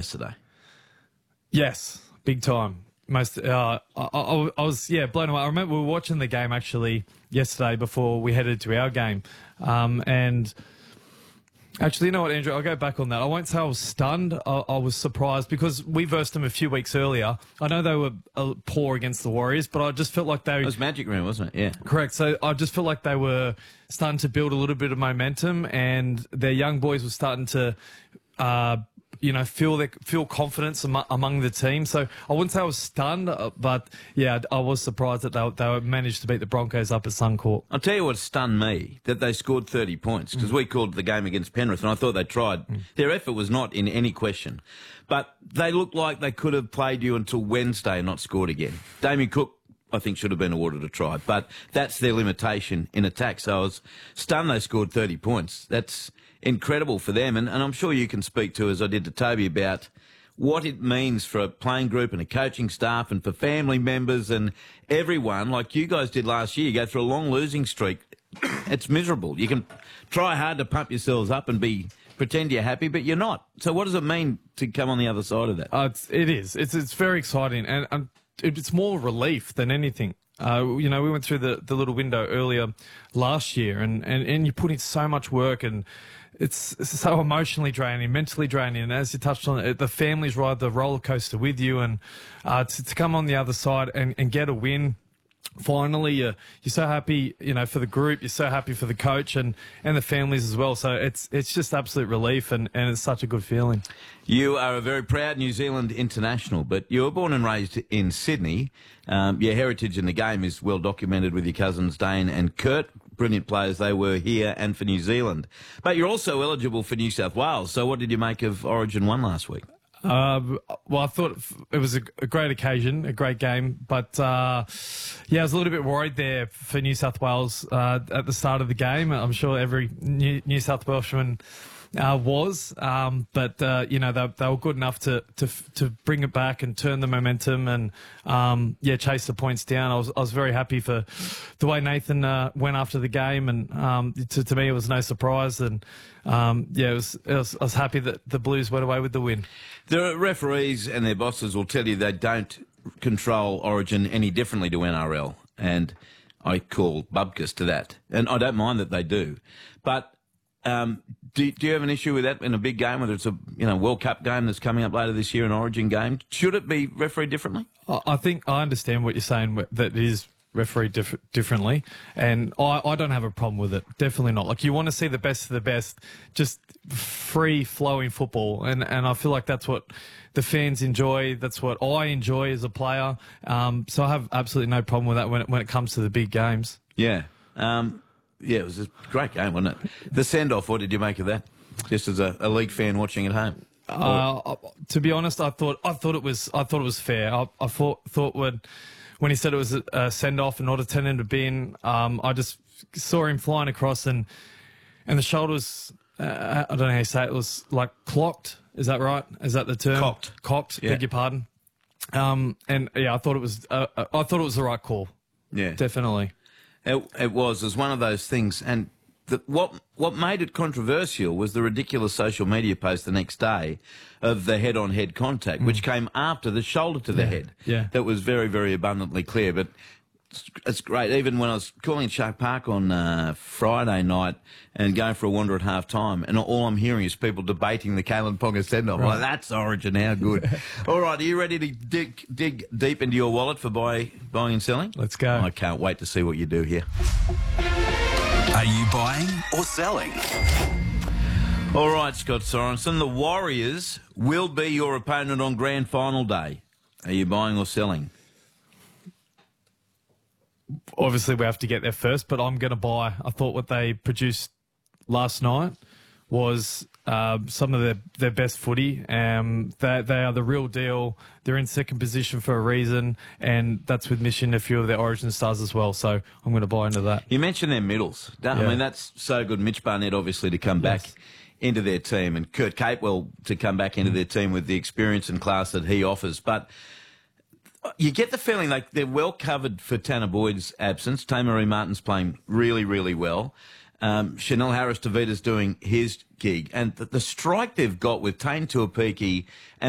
yesterday. Yes, big time. I was blown away. I remember we were watching the game actually yesterday before we headed to our game, and actually, you know what, Andrew? I'll go back on that. I won't say I was stunned. I was surprised because we versed them a few weeks earlier. I know they were poor against the Warriors, but I just felt like they... It was Magic Room, wasn't it? Yeah. Correct. So I just felt like they were starting to build a little bit of momentum, and their young boys were starting to... feel confidence among the team. So I wouldn't say I was stunned, but yeah, I was surprised that they managed to beat the Broncos up at Suncorp. I'll tell you what stunned me, that they scored 30 points, because we called the game against Penrith, and I thought they tried. Their effort was not in any question. But they looked like they could have played you until Wednesday and not scored again. Damien Cook, I think, should have been awarded a try, but that's their limitation in attack. So I was stunned they scored 30 points. That's incredible for them, and I'm sure you can speak to, as I did to Toby, about what it means for a playing group and a coaching staff and for family members and everyone, like you guys did last year. You go through a long losing streak. It's miserable. You can try hard to pump yourselves up and pretend you're happy, but you're not. So what does it mean to come on the other side of that? It is. It's very exciting, and it's more relief than anything. We went through the little window earlier last year, and you put in so much work, and it's so emotionally draining, mentally draining. And as you touched on, the families ride the roller coaster with you, and to come on the other side and get a win. Finally, you're so happy, for the group. You're so happy for the coach and the families as well. So it's just absolute relief, and it's such a good feeling. You are a very proud New Zealand international, but you were born and raised in Sydney. Your heritage in the game is well documented with your cousins Dane and Kurt. Brilliant players they were here and for New Zealand. But you're also eligible for New South Wales. So what did you make of Origin 1 last week? Well, I thought it was a great occasion, a great game, but I was a little bit worried there for New South Wales at the start of the game. I'm sure every New South Welshman was, but they were good enough to bring it back and turn the momentum and chase the points down. I was very happy for the way Nathan went after the game, and to me it was no surprise, and I was happy that the Blues went away with the win. The referees and their bosses will tell you they don't control Origin any differently to NRL, and I call bubkus to that, and I don't mind that they do, but. Do you have an issue with that in a big game, whether it's a World Cup game that's coming up later this year, an Origin game? Should it be refereed differently? I think I understand what you're saying, that it is refereed differently, and I don't have a problem with it. Definitely not. Like, you want to see the best of the best, just free-flowing football, and I feel like that's what the fans enjoy. That's what I enjoy as a player. So I have absolutely no problem with that when it comes to the big games. Yeah. Yeah, it was a great game, wasn't it? The send-off, what did you make of that? Just as a league fan watching at home. To be honest, I thought it was fair. I thought when he said it was a send-off and not a 10 into bin, I just saw him flying across, and the shoulders. I don't know how you say it. It was like clocked. Is that right? Is that the term? Cocked. Yeah. Beg your pardon. I thought it was the right call. Yeah, definitely. It was one of those things, and what made it controversial was the ridiculous social media post the next day of the head-on-head contact, which came after the shoulder to the head. Yeah. That was very, very abundantly clear, but it's great. Even when I was calling Shark Park on Friday night and going for a wander at half-time, and all I'm hearing is people debating the Kalen Ponga send-off. Right. Like, that's Origin, how good. All right, are you ready to dig deep into your wallet for buying and selling? Let's go. I can't wait to see what you do here. Are you buying or selling? All right, Scott Sorensen, the Warriors will be your opponent on Grand Final day. Are you buying or selling? Obviously, we have to get there first, but I'm going to buy. I thought what they produced last night was some of their best footy. They are the real deal. They're in second position for a reason, and that's with missing a few of their Origin stars as well. So I'm going to buy into that. You mentioned their middles. I mean, that's so good. Mitch Barnett, obviously, to come back into their team, and Kurt Capewell to come back into their team with the experience and class that he offers. But you get the feeling like they're well covered for Tanner Boyd's absence. Tamarie Martin's playing really, really well. Chanel Harris-Tavita's doing his gig. And the strike they've got with Tane Tuapiki and